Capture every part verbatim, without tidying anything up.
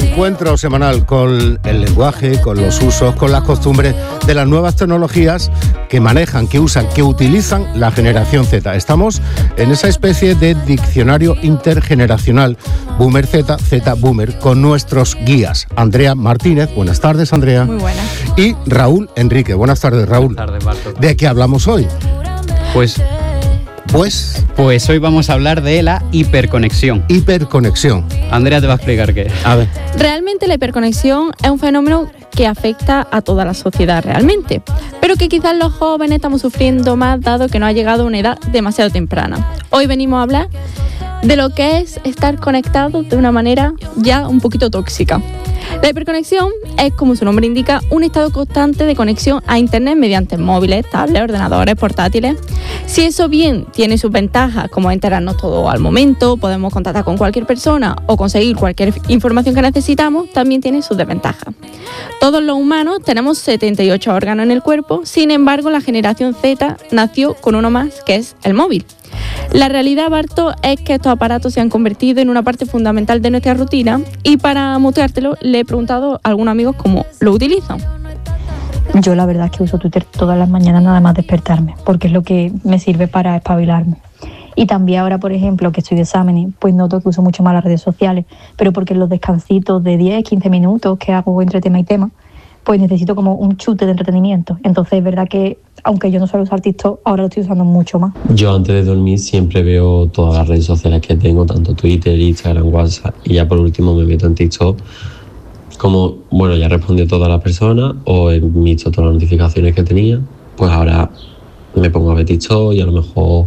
encuentro semanal con el lenguaje, con los usos, con las costumbres de las nuevas tecnologías que manejan, que usan, que utilizan la generación Z. Estamos en esa especie de diccionario intergeneracional Boomer Z, Z Boomer, con nuestros guías. Andrea Martínez, buenas tardes, Andrea. Muy buenas. Y Raúl Enrique, buenas tardes, Raúl. Buenas tardes, Barto. ¿De qué hablamos hoy? Pues... Pues... Pues hoy vamos a hablar de la hiperconexión. Hiperconexión. Andrea te va a explicar qué es. A ver. Realmente la hiperconexión es un fenómeno que afecta a toda la sociedad realmente, pero que quizás los jóvenes estamos sufriendo más dado que no ha llegado a una edad demasiado temprana. Hoy venimos a hablar de lo que es estar conectados de una manera ya un poquito tóxica. La hiperconexión es, como su nombre indica, un estado constante de conexión a Internet mediante móviles, tablets, ordenadores, portátiles. Si eso bien tiene sus ventajas, como enterarnos todo al momento, podemos contactar con cualquier persona o conseguir cualquier información que necesitamos, también tiene sus desventajas. Todos los humanos tenemos setenta y ocho órganos en el cuerpo, sin embargo la generación Z nació con uno más, que es el móvil. La realidad, Barto, es que estos aparatos se han convertido en una parte fundamental de nuestra rutina y para mostrártelo le he preguntado a algunos amigos cómo lo utilizan. Yo la verdad es que uso Twitter todas las mañanas nada más despertarme, porque es lo que me sirve para espabilarme. Y también ahora, por ejemplo, que estoy de exámenes, pues noto que uso mucho más las redes sociales, pero porque en los descansitos de diez, quince minutos que hago entre tema y tema, pues necesito como un chute de entretenimiento. Entonces es verdad que, aunque yo no suelo usar TikTok, ahora lo estoy usando mucho más. Yo antes de dormir siempre veo todas las redes sociales que tengo, tanto Twitter, Instagram, WhatsApp, y ya por último me meto en TikTok. Como, bueno, ya respondió todas las personas o he visto todas las notificaciones que tenía, pues ahora me pongo a ver TikTok y a lo mejor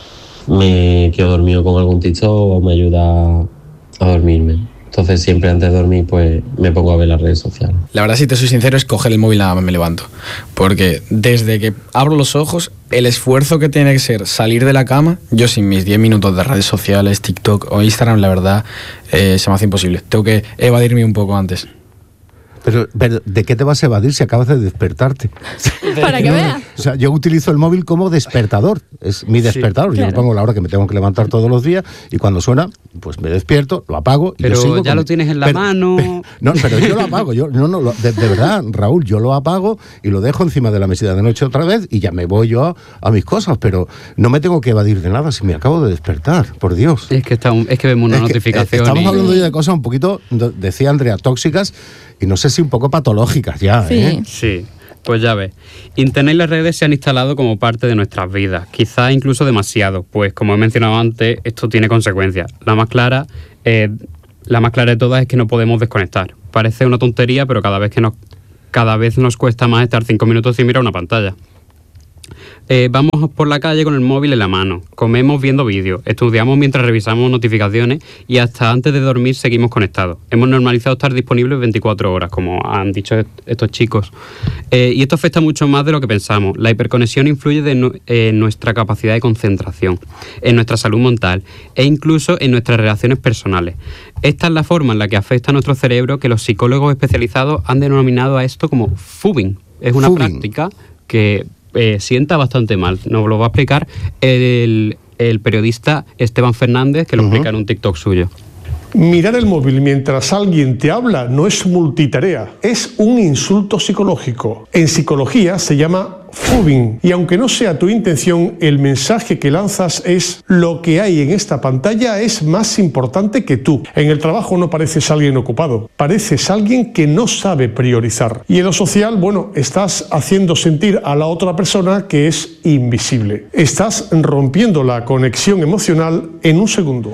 me quedo dormido con algún TikTok o me ayuda a dormirme. Entonces siempre antes de dormir pues me pongo a ver las redes sociales. La verdad, si te soy sincero, es coger el móvil nada más me levanto. Porque desde que abro los ojos, el esfuerzo que tiene que ser salir de la cama, yo sin mis diez minutos de redes sociales, TikTok o Instagram, la verdad, eh, se me hace imposible. Tengo que evadirme un poco antes. Pero, pero, ¿de qué te vas a evadir si acabas de despertarte? Para que veas. O sea, yo utilizo el móvil como despertador. Es mi despertador. Sí, claro. Yo lo pongo a la hora que me tengo que levantar todos los días y cuando suena, pues me despierto, lo apago. Y pero yo sigo ya con... lo tienes en la pero, mano. Pero, no, pero yo lo apago. Yo, no, no, de, de verdad, Raúl, yo lo apago y lo dejo encima de la mesita de noche otra vez y ya me voy yo a, a mis cosas. Pero no me tengo que evadir de nada si me acabo de despertar, por Dios. Es que, está un, es que vemos una es notificación. Que, eh, estamos y... hablando ya de cosas un poquito, decía Andrea, tóxicas. Y no sé si un poco patológicas ya, sí. ¿eh? Sí, pues ya ves. Internet y las redes se han instalado como parte de nuestras vidas, quizás incluso demasiado, pues como he mencionado antes, esto tiene consecuencias. La más clara, eh, la más clara de todas es que no podemos desconectar. Parece una tontería, pero cada vez que nos, cada vez nos cuesta más estar cinco minutos sin mirar una pantalla. Eh, vamos por la calle con el móvil en la mano, comemos viendo vídeos, estudiamos mientras revisamos notificaciones y hasta antes de dormir seguimos conectados. Hemos normalizado estar disponibles veinticuatro horas, como han dicho estos chicos. Eh, y esto afecta mucho más de lo que pensamos. La hiperconexión influye de nu- en nuestra capacidad de concentración, en nuestra salud mental e incluso en nuestras relaciones personales. Esta es la forma en la que afecta a nuestro cerebro que los psicólogos especializados han denominado a esto como phubing. Es una Phubing. práctica que... Eh, sienta bastante mal. Nos lo va a explicar el, el periodista Esteban Fernández, que lo uh-huh. explica en un TikTok suyo. Mirar el móvil mientras alguien te habla no es multitarea, es un insulto psicológico. En psicología se llama phubing y aunque no sea tu intención, el mensaje que lanzas es: lo que hay en esta pantalla es más importante que tú. En el trabajo no pareces alguien ocupado, pareces alguien que no sabe priorizar. Y en lo social, bueno, estás haciendo sentir a la otra persona que es invisible. Estás rompiendo la conexión emocional en un segundo.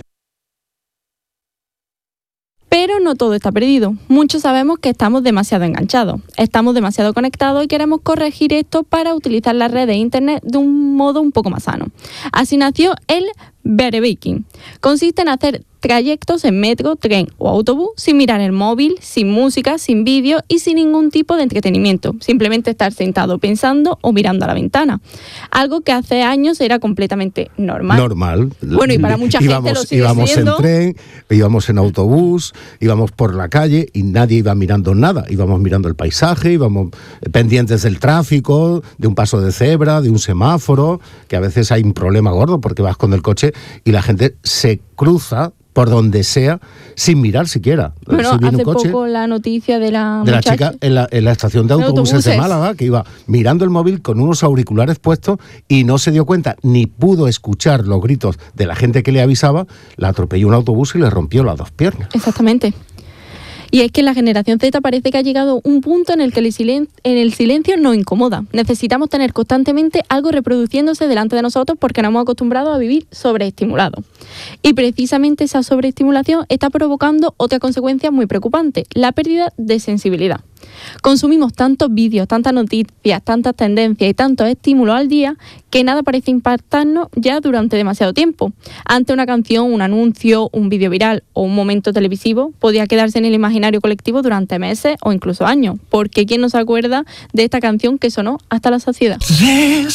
Pero no todo está perdido. Muchos sabemos que estamos demasiado enganchados, estamos demasiado conectados y queremos corregir esto para utilizar las redes de Internet de un modo un poco más sano. Así nació el Barebacking. Consiste en hacer trayectos en metro, tren o autobús sin mirar el móvil, sin música, sin vídeo y sin ningún tipo de entretenimiento. Simplemente estar sentado pensando o mirando a la ventana. Algo que hace años era completamente normal. Normal. Bueno, y para mucha íbamos, gente lo sigue íbamos siendo. Íbamos en tren, íbamos en autobús, íbamos por la calle y nadie iba mirando nada. Íbamos mirando el paisaje, íbamos pendientes del tráfico, de un paso de cebra, de un semáforo, que a veces hay un problema gordo porque vas con el coche y la gente se cruza por donde sea, sin mirar siquiera. Bueno, si viene hace un coche, poco la noticia de la de la muchacha, chica en la, en la estación de autobuses, autobuses de Málaga, que iba mirando el móvil con unos auriculares puestos y no se dio cuenta ni pudo escuchar los gritos de la gente que le avisaba, la atropelló un autobús y le rompió las dos piernas. Exactamente. Y es que la generación Z parece que ha llegado a un punto en el que el, silen- en el silencio nos incomoda. Necesitamos tener constantemente algo reproduciéndose delante de nosotros porque nos hemos acostumbrado a vivir sobreestimulados. Y precisamente esa sobreestimulación está provocando otra consecuencia muy preocupante, la pérdida de sensibilidad. Consumimos tantos vídeos, tantas noticias, tantas tendencias y tantos estímulos al día que nada parece impactarnos ya durante demasiado tiempo. Ante una canción, un anuncio, un vídeo viral o un momento televisivo podía quedarse en el imaginario colectivo durante meses o incluso años, porque ¿quién no se acuerda de esta canción que sonó hasta la saciedad?